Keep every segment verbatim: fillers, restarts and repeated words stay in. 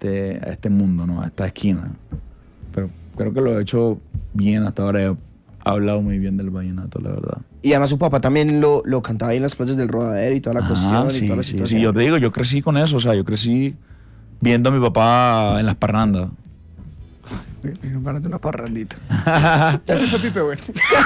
este, a este mundo, ¿no? A esta esquina. Pero creo que lo he hecho bien hasta ahora. He hablado muy bien del vallenato, la verdad. Y además su papá también lo, lo cantaba ahí en las plazas del Rodadero y toda la Ajá, cuestión sí, y toda la sí, situación. sí, yo te digo, yo crecí con eso, o sea, yo crecí viendo a mi papá en las parrandas. Me van a hacer una parrandita. Ya se fue Pipe, güey.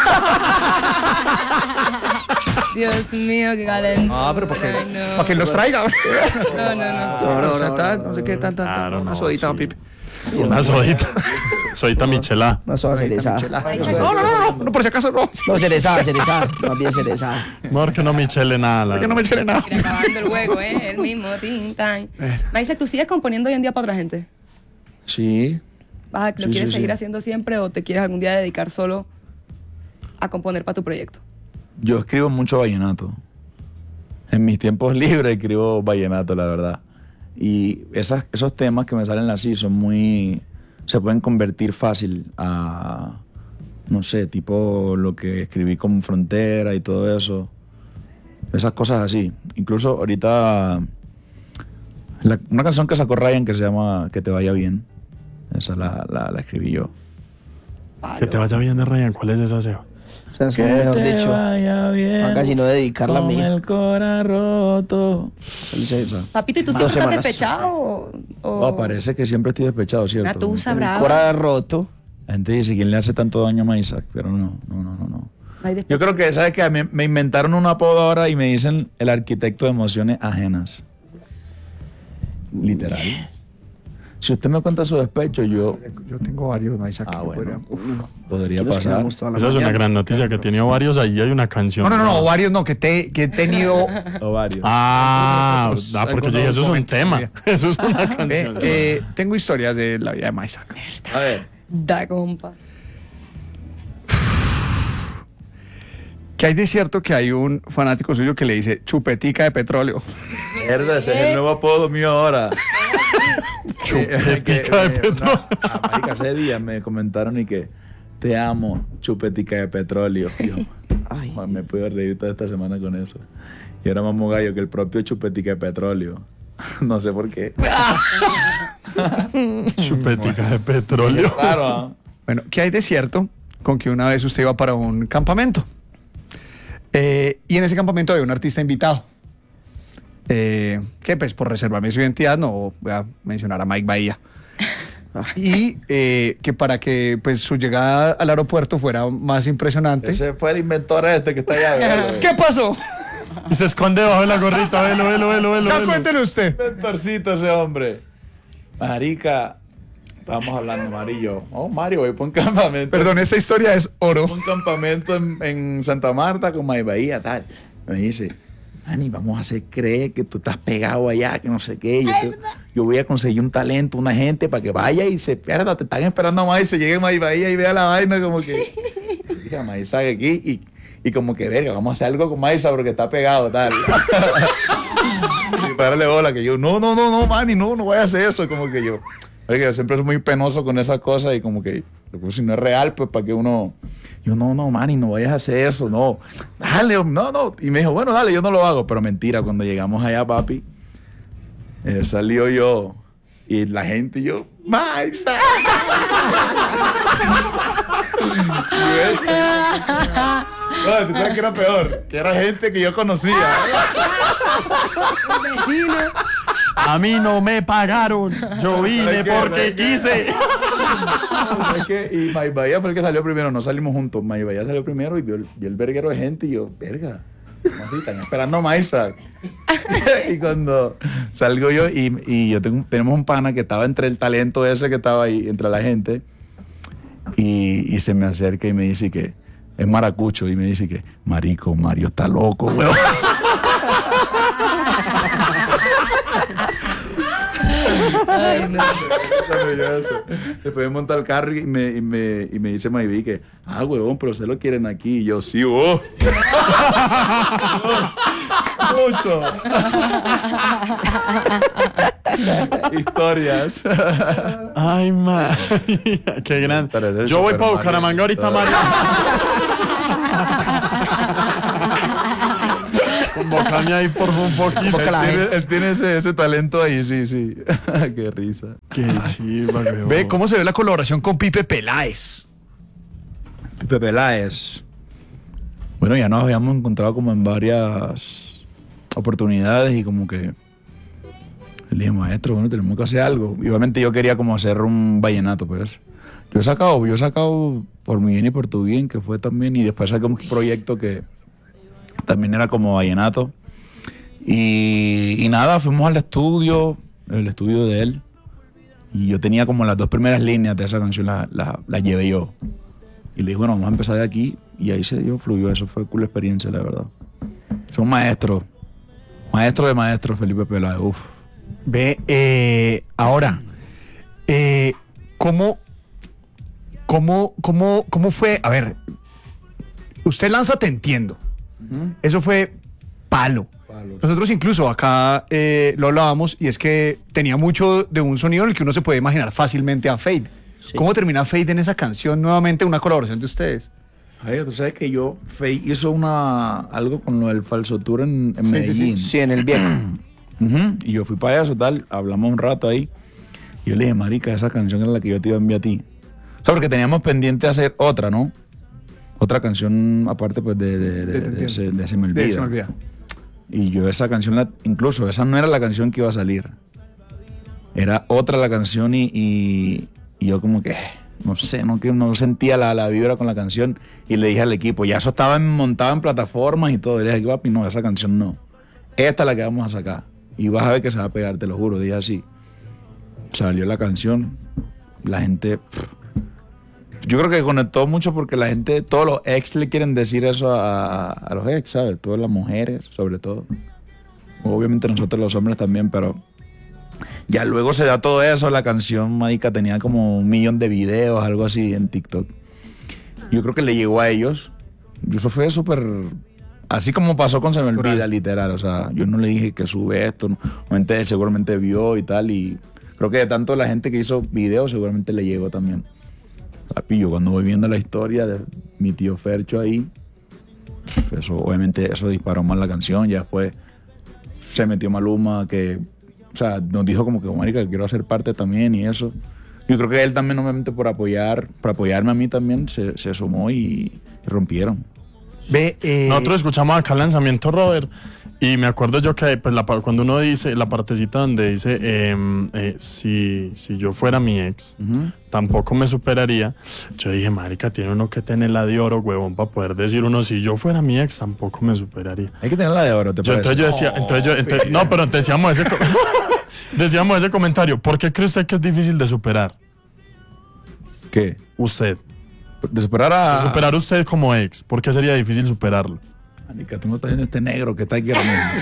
Dios mío, qué calentón. Ah, pero ¿para qué? Ay, no. ¿Para que los traiga? No, no, no. No, no, no, no, no sé qué, tan, tan, tan. Claro, Una no, sodita, sí. Pipe. Una sodita. Sodita michelada. Una soda cerezada. No, no, no, no, no, por si acaso no. No, cerezada, cerezada. Más bien cerezada. Mejor que no michele nada. la Que no me verdad. eche nada. Mira, acabando el juego, ¿eh? El mismo, tin, tan. Maisa, ¿tú sigues componiendo hoy en día para otra gente? Sí. ¿Vas a- ¿Lo Sí, quieres sí, seguir sí. haciendo siempre o te quieres algún día dedicar solo a componer para tu proyecto? Yo escribo mucho vallenato. En mis tiempos libres escribo vallenato, la verdad. Y esas, esos temas que me salen así son muy... se pueden convertir fácil a... no sé, tipo lo que escribí con Frontera y todo eso. Esas cosas así. Incluso ahorita... la- una canción que sacó Ryan que se llama Que te vaya bien. Esa la, la, la escribí yo. Que te vaya bien de Ryan. ¿Cuál es esa, Seba? O sea, es como mejor dicho. vaya bien. Acá si no dedicarla a mí. Con el corazón roto. Entonces, Papito, ¿y tú Dos siempre estás semanas. despechado o...? o- Oh, parece que siempre estoy despechado, ¿cierto? Una tusa el brava. cora roto. La gente dice, ¿quién le hace tanto daño a Isaac? Pero no, no, no, no, no. Ay, despecho. Yo creo que, ¿sabes qué? Me, me inventaron un apodo ahora y me dicen el arquitecto de emociones ajenas. Literal. Si usted me cuenta su despecho, yo Yo tengo varios, no, Isaac. Ah, que bueno. podrían- Uf. podría Aquí nos pasar. quedamos toda la Esa es una mañana. gran noticia que tiene varios. Ahí hay una canción. No, no, no, varios no, que, te, que he tenido. O varios. Ah, Algunos- ah, porque yo dije, eso es un algunos tema. momentos, Eso es una Eh, canción. eh, tengo historias de la vida de Isaac. A ver. Da, compa. Que hay de cierto que hay un fanático suyo que le dice chupetica de petróleo. Mierda, ese es el nuevo apodo mío ahora. Chupetica de petróleo. Una, a marica, ese día me comentaron y que te amo, chupetica de petróleo. Yo, Ay. Juan, me puedo reír toda esta semana con eso. Y ahora más gallo que el propio chupetica de petróleo. No sé por qué. Chupetica de petróleo. Claro, ¿ah? Bueno, ¿qué hay de cierto con que una vez usted iba para un campamento? Eh, y en ese campamento había un artista invitado. Eh, que pues por reservarme su identidad no voy a mencionar a Mike Bahía. Y eh, que para que pues su llegada al aeropuerto fuera más impresionante. Ese fue el inventor este que está allá. ¿verdad? ¿Qué pasó? Y se esconde bajo de la gorrita. Velo, velo, velo, velo. Ya velo. cuéntele usted. Inventorcito ese hombre. Marica, estábamos hablando, Mari y yo. Oh, Mario, voy por un campamento. Perdón, esta historia es oro. Un campamento en, en Santa Marta con May Bahía, tal. Me dice, Ani, vamos a hacer creer que tú estás pegado allá, que no sé qué. Yo, te- yo voy a conseguir un talento, una gente para que vaya y se pierda. Te están esperando más y se llegue a May Bahía y vea la vaina como que... Dije, Maísa aquí y, y como que, verga, vamos a hacer algo con Maísa porque está pegado, tal. Y para darle bola, que yo, no, no, no, no, Manny, no, no voy a hacer eso. Como que yo, oye, yo siempre soy muy penoso con esas cosas y como que, pues, si no es real, pues para que uno, yo, no, no, Manny, no vayas a hacer eso, no, dale, no, no. Y me dijo, bueno, dale, yo no lo hago, pero mentira, cuando llegamos allá, papi, eh, salió yo y la gente y yo, Maísa. No, ¿tú sabes qué era peor? Que era gente que yo conocía. Vecino. A mí no me pagaron. Yo vine ¿Sabes qué? porque ¿Sabes qué? quise. ¿Sabes qué? Y May Bahía fue el que salió primero, no salimos juntos. May Bahía salió primero y vio el, vio el verguero de gente y yo, verga, ¿cómo así? Están esperando a Maísa. Y cuando salgo yo y, y yo tengo, tenemos un pana que estaba entre el talento ese que estaba ahí, entre la gente, y, y se me acerca y me dice que es maracucho y me dice que, marico, Mario está loco, weón. Ay, no. Después me monta el carro y me, y me, y me dice Maybi que, ah, huevón, pero se lo quieren aquí. Y yo, sí, vos. Mucho. Historias. Ay, María. Qué grande. Pero eres Yo voy Super para Mario. Bucaramanga ahorita, Mario. Con Invocame ahí por un poquito. Invoca la Él tiene, gente. él tiene ese, ese talento ahí, sí, sí. Qué risa. Qué chiva, weón. Ve cómo se ve la colaboración con Pipe Peláez. Pipe Peláez. Bueno, ya nos habíamos encontrado como en varias oportunidades y como que le dije, maestro, bueno, tenemos que hacer algo. Y obviamente yo quería como hacer un vallenato, pues. Yo he sacado, yo he sacado Por mi bien y por tu bien, que fue también, y después saqué un proyecto que también era como vallenato. Y, y nada, fuimos al estudio, el estudio de él, y yo tenía como las dos primeras líneas de esa canción, las la, la llevé yo. Y le dije, bueno, vamos a empezar de aquí, y ahí se dio, fluyó, eso fue cool experiencia, la verdad. Es un maestro, maestro de maestros, Felipe Peláez, uff. Ve, eh, ahora, eh, ¿cómo, cómo, cómo, ¿cómo fue? A ver, usted lanza Te Entiendo. Eso fue palo. Palo. Nosotros incluso acá eh, lo hablábamos y es que tenía mucho de un sonido en el que uno se puede imaginar fácilmente a Fade. Sí. ¿Cómo termina Fade en esa canción nuevamente, una colaboración de ustedes? Ay, tú sabes que yo, Faye hizo una, algo con lo del falso tour en, en Sí, sí, Medellín. Sí, en el viejo. Ujú, y yo fui para eso, tal, hablamos un rato ahí. Y yo le dije, marica, esa canción era la que yo te iba a enviar a ti. O sea, porque teníamos pendiente hacer otra, ¿no? Otra canción aparte, pues, de, de, de, De Te de Entiendo. ese, de ese me De olvida. Se Me Olvida. Y yo esa canción, la, incluso, esa no era la canción que iba a salir. Era otra la canción y, y, y yo como que, no sé, no, que no sentía la, la vibra con la canción. Y le dije al equipo, ya eso estaba en- montado en plataformas y todo. Y le dije, papi, no, esa canción no. Esta es la que vamos a sacar. Y vas a ver que se va a pegar, te lo juro. Dije así. Salió la canción. La gente... pff, yo creo que conectó mucho porque la gente, todos los ex le quieren decir eso a, a los ex, ¿sabes? Todas las mujeres, sobre todo. Obviamente nosotros los hombres también, pero ya luego se da todo eso. La canción, marica, tenía como un millón de videos, algo así en TikTok. Yo creo que le llegó a ellos. Y eso fue súper... Así como pasó con Se Me Olvida, literal. O sea, yo no le dije que sube esto. No. Obviamente él seguramente vio y tal. Y creo que de tanto la gente que hizo videos, seguramente le llegó también. Papi, yo cuando voy viendo la historia de mi tío Fercho ahí, eso obviamente eso disparó más la canción. Ya después se metió Maluma, que, o sea, nos dijo como que, marica, que quiero hacer parte también y eso. Yo creo que él también, obviamente, por apoyar, por apoyarme a mí también, se, se sumó y, y rompieron. Ve, eh, Nosotros escuchamos acá el lanzamiento, Robert, y me acuerdo yo que pues, la, par- cuando uno dice, la partecita donde dice, em, eh, si, si yo fuera mi ex, Ujú. tampoco me superaría, yo dije, marica, tiene uno que tener la de oro, huevón, para poder decir uno, si yo fuera mi ex, tampoco me superaría. Hay que tener la de oro, ¿te Yo, parece? entonces yo decía, entonces yo, entonces- no, pero entonces decíamos ese, co- decíamos ese comentario, ¿por qué cree usted que es difícil de superar? ¿Qué? Usted. De superar a... De superar usted como ex, ¿por qué sería difícil superarlo? Marica, tú no estás viendo este negro que está aquí ahora mismo.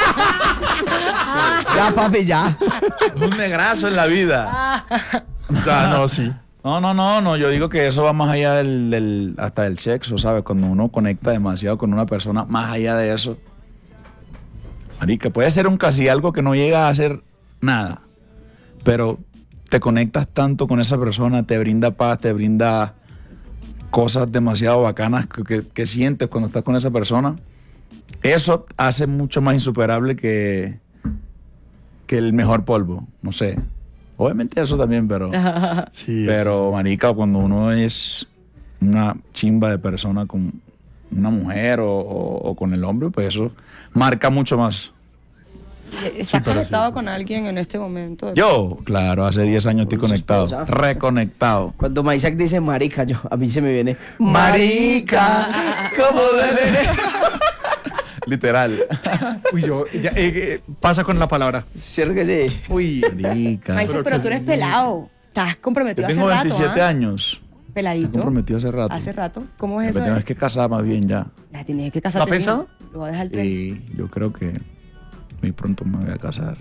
Ya, papi, ya. Es un negrazo en la vida. O sea, no, sí. No, no, no, no. Yo digo que eso va más allá del, del- hasta del sexo, ¿sabes? Cuando uno conecta demasiado con una persona, más allá de eso. Marica, puede ser un casi algo que no llega a hacer nada. Pero te conectas tanto con esa persona, te brinda paz, te brinda cosas demasiado bacanas que, que- que sientes cuando estás con esa persona. Eso hace mucho más insuperable que, que el mejor polvo. No sé. Obviamente eso también, pero... Sí, Pero, eso marica, cuando uno es una chimba de persona con una mujer o, o- o con el hombre, pues eso marca mucho más. ¿Estás pero conectado sí. con alguien en este momento? Yo, claro, hace diez años estoy Con su conectado, esposa. reconectado. Cuando Maisak dice marica, yo, a mí se me viene marica, como de Literal. uy, yo, ya, eh, eh, pasa con la palabra. ¿Cierto que sí? Uy, Marica. Maísa, pero, tú eres pelado. Estás Yo comprometido tengo hace rato. veintisiete ¿ah? años. Estoy Peladito. comprometido hace rato. Hace rato. ¿Cómo es Me eso? tienes de- que casar más bien ya. La tienes que casar. ¿Lo ha pensado? Lo va a dejar el tren. Y yo creo que muy pronto me voy a casar.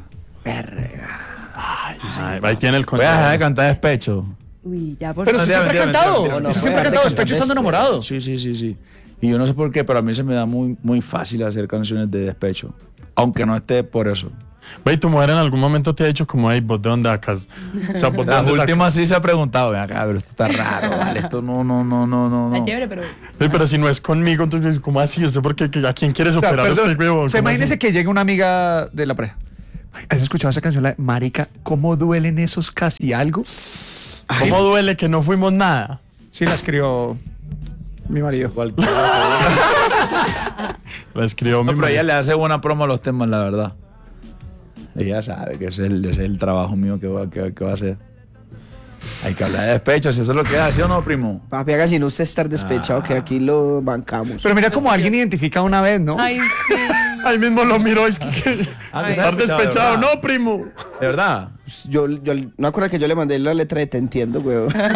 Ay, ahí tiene el Voy a dejar de consejo. cantar despecho. Uy, ya por pero No, usted mentira, siempre ha mentira, cantado. mentira, mentira. Usted No, siempre ha no, cantado no, despecho no, estando no, enamorado. Sí, sí, sí, sí. Y yo no sé por qué, pero a mí se me da muy, muy fácil hacer canciones de despecho. Aunque no esté por eso. Ve, ¿y tu mujer en algún momento te ha dicho como, hey, vos de dónde sacas? O sea, vos de Las dónde sacas? últimas sí se ha preguntado, ven acá, pero esto está raro, vale, esto no, no, no, no, no. Está no. chévere, pero. Sí, pero si no es conmigo, entonces, ¿cómo así? ¿Usted por qué? ¿A quién quieres O sea, operar perdón, este huevo? o sea, ¿Cómo imagínese así? que llegue una amiga de la pareja. ¿Has escuchado esa canción, la de Marica? ¿Cómo duelen esos casi algo? ¿Cómo duele que no fuimos nada? Sí, la escribió mi marido. La escribió mi No, pero marido. ella le hace buena promo a los temas, la verdad. Ella sabe que ese es el, ese es el trabajo mío que va, que, que va a hacer. Hay que hablar de despecho, si eso es lo que es, ¿sí o no, primo? Papi, haga sin usted estar despechado, que aquí lo bancamos. Pero mira como alguien identifica una vez, ¿no? Ay, sí. Ahí mismo lo miró, es que, que Ah, que estar está despechado, despechado, ¿de verdad? no, primo. ¿De verdad? Yo, yo, no acuerdo que yo le mandé la letra de Te entiendo, weón. Eso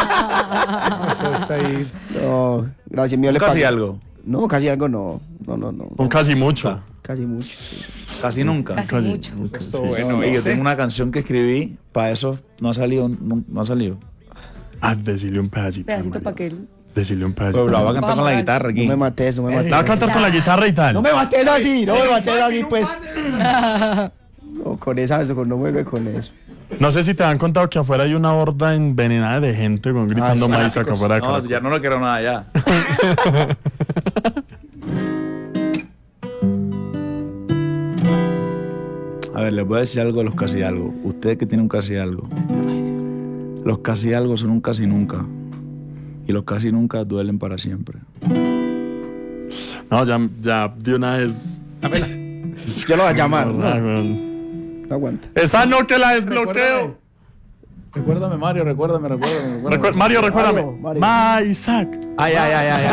es ahí. No, gracias, mío le Casi pagué. algo. No, casi algo no. No, no, no. Con casi mucho. Casi mucho. sí. Casi nunca. Casi Casi. mucho. Esto bueno, Oye, yo ¿viste? tengo una canción que escribí, para eso no ha salido, no, no ha salido. Ah, decirle un pedacito. Pedacito Mario. para que él. Decirle un pedacito. Pero la voy a cantar con la Vamos, guitarra aquí. No me mates, no me mates. La va a cantar con la guitarra y tal. No me mates así, no me mates así, pues. No, con esa, eso, no vuelve con eso. No sé si te han contado que afuera hay una horda envenenada de gente con gritando Ah, sí. maíz acá afuera de No, Caracas. ya no lo quiero nada ya. A ver, les voy a decir algo de los casi algo. Ustedes que tienen un casi algo. Los casi algo son un casi nunca. Y los casi nunca duelen para siempre. No, ya, ya de una vez. Yo lo voy a llamar. Ah, No, weón. no aguanta. Esa no que la desbloqueo. Recuérdame, Mario, recuérdame, recuérdame. recuérdame. Recu- Mario, recuérdame. Mario, Mario. Maisac. Ay, ay, ay, ay,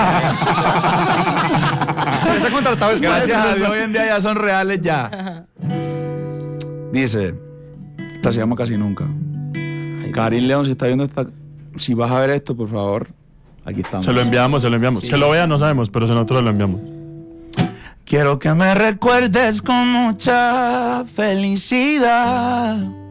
ay. Ese contratado es Gracias para a eso. Dios, hoy en día ya son reales ya. Dice, esta se llama Casi Nunca. Karim León, si está viendo esta, si vas a ver esto, por favor, aquí estamos. Se lo enviamos, se lo enviamos. Que lo vea no sabemos, pero nosotros lo enviamos. Quiero que me recuerdes con mucha felicidad.